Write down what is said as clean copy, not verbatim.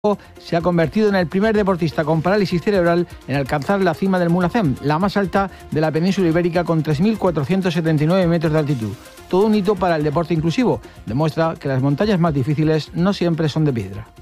se ha convertido en el primer deportista con parálisis cerebral en alcanzar la cima del Mulhacén, la más alta de la península ibérica, con 3.479 metros de altitud. Todo un hito para el deporte inclusivo. Demuestra que las montañas más difíciles no siempre son de piedra.